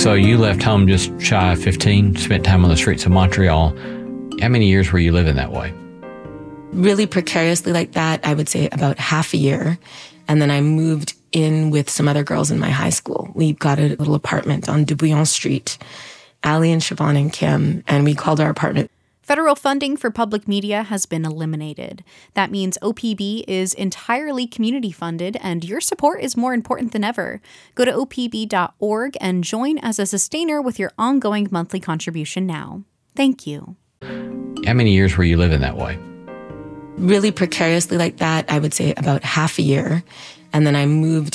So you left home just shy of 15, spent time on the streets of Montreal. How many years were you living that way? Really precariously like that, I would say about half a year. And then I moved in with some other girls in my high school. We got a little apartment on Dubouillon Street, Allie and Siobhan and Kim, and we called our apartment. Federal funding for public media has been eliminated. That means OPB is entirely community funded, and your support is more important than ever. Go to opb.org and join as a sustainer with your ongoing monthly contribution now. Thank you. How many years were you living that way? Really precariously like that, I would say about half a year. And then I moved